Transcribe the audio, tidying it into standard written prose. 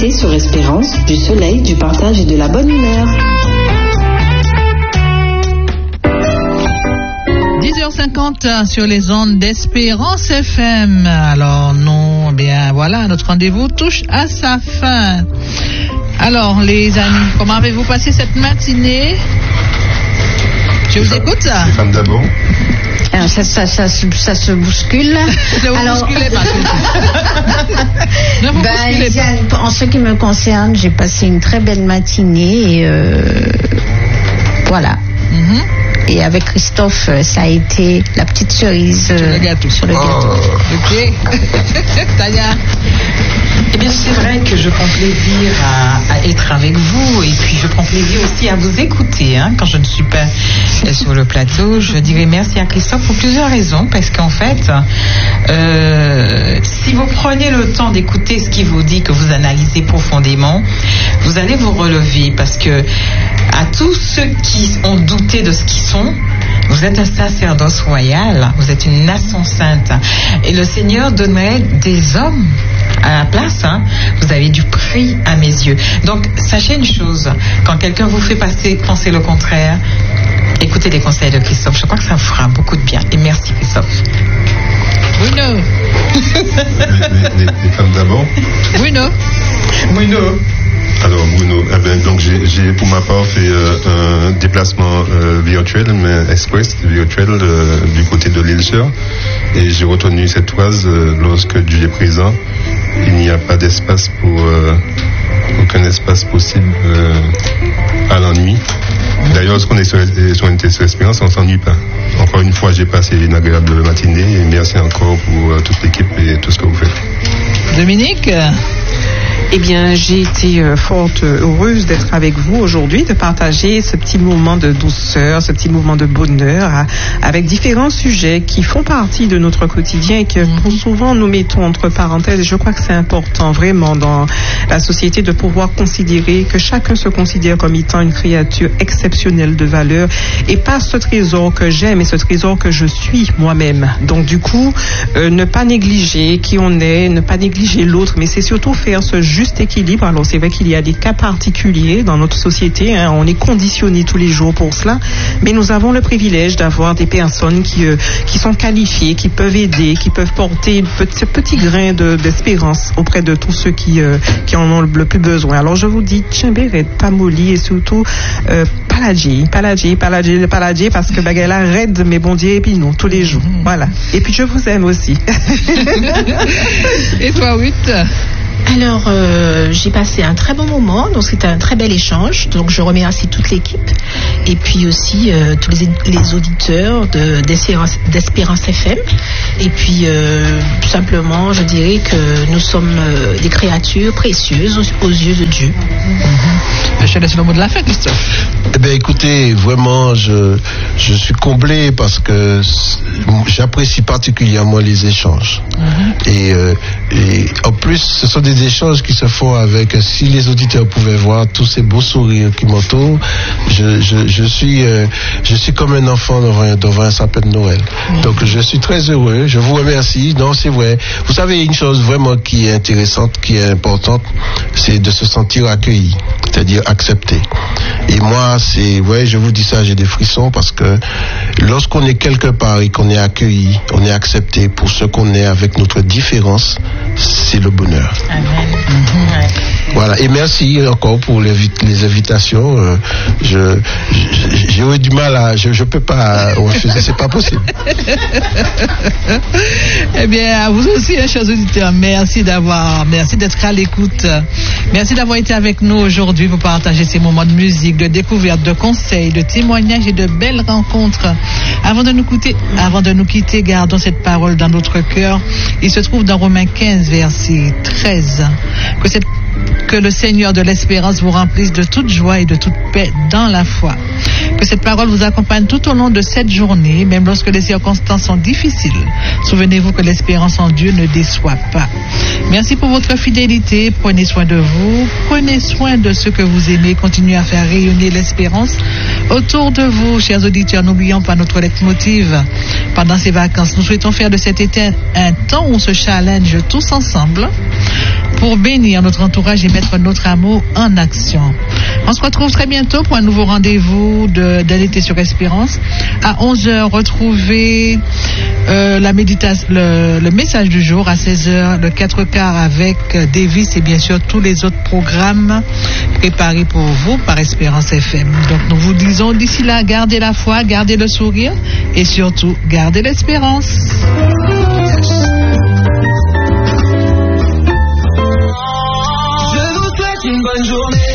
profitez sur Espérance du soleil, du partage et de la bonne humeur. 10h50 sur les ondes d'Espérance FM. Alors non, bien voilà, notre rendez-vous touche à sa fin. Alors les amis, comment avez-vous passé cette matinée? Je vous écoute. Les femmes d'abord. Alors, ça se bouscule. Ne vous bousculez pas. Ne vous bousculez pas. En ce qui me concerne, j'ai passé une très belle matinée et voilà. Et avec Christophe, ça a été la petite cerise sur le gâteau. Ok. Tania. Eh bien, c'est vrai que je prends plaisir à être avec vous et puis je prends plaisir aussi à vous écouter. Quand je ne suis pas sur le plateau, je dirais merci à Christophe pour plusieurs raisons. Parce qu'en fait, si vous prenez le temps d'écouter ce qu'il vous dit, que vous analysez profondément, vous allez vous relever. Parce que à tous ceux qui ont douté de ce qu'ils sont, vous êtes un sacerdoce royal, vous êtes une nation sainte. Et le Seigneur donnerait des hommes à la place. Vous avez du prix à mes yeux. Donc, sachez une chose, quand quelqu'un vous fait penser le contraire, écoutez les conseils de Christophe. Je crois que ça vous fera beaucoup de bien. Et merci Christophe. Bruno. Les femmes d'abord. Bruno. Alors Bruno, donc j'ai pour ma part fait un déplacement virtuel, mais express virtuel du côté de l'île Sœur, et j'ai retenu cette phrase: lorsque Dieu est présent, il n'y a pas d'espace pour aucun espace possible à l'ennui. D'ailleurs, lorsqu'on est sur Espérance, on ne s'ennuie pas. Encore une fois, j'ai passé une agréable matinée et merci encore pour toute l'équipe et tout ce que vous faites. Dominique. Eh bien, j'ai été fort heureuse d'être avec vous aujourd'hui, de partager ce petit moment de douceur, ce petit moment de bonheur avec différents sujets qui font partie de notre quotidien et que souvent nous mettons entre parenthèses. Et je crois que c'est important vraiment dans la société de pouvoir considérer que chacun se considère comme étant une créature exceptionnelle de valeur et pas ce trésor que j'aime, mais ce trésor que je suis moi-même. Donc du coup, ne pas négliger qui on est, ne pas négliger l'autre, mais c'est surtout faire ce juste équilibre. Alors c'est vrai qu'il y a des cas particuliers dans notre société, on est conditionné tous les jours pour cela, mais nous avons le privilège d'avoir des personnes qui sont qualifiées, qui peuvent aider, qui peuvent porter ce petit grain d'espérance auprès de tous ceux qui en ont le plus besoin. Alors je vous dis Tchimberet, Pamoli et surtout Paladji, parce que bagala raide mes bon Dieu et puis nous tous les jours. Voilà. Et puis je vous aime aussi. Et toi, Ruth? Alors, j'ai passé un très bon moment, donc c'était un très bel échange. Donc, je remercie toute l'équipe et puis aussi tous les auditeurs d'Espérance FM. Et puis, tout simplement, je dirais que nous sommes des créatures précieuses aux yeux de Dieu. Je te laisse le mot de la fin, Christophe. Eh bien, écoutez, vraiment, je suis comblé parce que j'apprécie particulièrement les échanges. Et en plus, ce sont des échanges qui se font avec, si les auditeurs pouvaient voir tous ces beaux sourires qui m'entourent, je suis comme un enfant devant un sapin de Noël. Donc je suis très heureux, je vous remercie. Non, c'est vrai. Vous savez, une chose vraiment qui est intéressante, qui est importante, c'est de se sentir accueilli, c'est-à-dire accepté. Et moi, je vous dis ça, j'ai des frissons parce que lorsqu'on est quelque part et qu'on est accueilli, on est accepté pour ce qu'on est avec notre différence, c'est le bonheur. Amen. Voilà, et merci encore pour les invitations. J'ai eu du mal à... Je peux pas refuser, c'est pas possible. Eh bien, à vous aussi, chers auditeurs, merci d'être à l'écoute. Merci d'avoir été avec nous aujourd'hui pour partager ces moments de musique, de découverte, de conseils, de témoignages et de belles rencontres. Avant de nous quitter, gardons cette parole dans notre cœur. Il se trouve dans Romains 15, verset 13. Que le Seigneur de l'espérance vous remplisse de toute joie et de toute paix dans la foi. Que cette parole vous accompagne tout au long de cette journée, même lorsque les circonstances sont difficiles. Souvenez-vous que l'espérance en Dieu ne déçoit pas. Merci pour votre fidélité. Prenez soin de vous. Prenez soin de ceux que vous aimez. Continuez à faire rayonner l'espérance autour de vous. Chers auditeurs, n'oublions pas notre leitmotiv pendant ces vacances. Nous souhaitons faire de cet été un temps où on se challenge tous ensemble pour bénir notre entourage et mettre notre amour en action. On se retrouve très bientôt pour un nouveau rendez-vous de l'été sur Espérance. À 11h, retrouvez la méditation, le message du jour. À 16h, le 4 quarts avec Davis et bien sûr tous les autres programmes préparés pour vous par Espérance FM. Donc nous vous disons d'ici là, gardez la foi, gardez le sourire et surtout, gardez l'espérance. Je vous souhaite une bonne journée.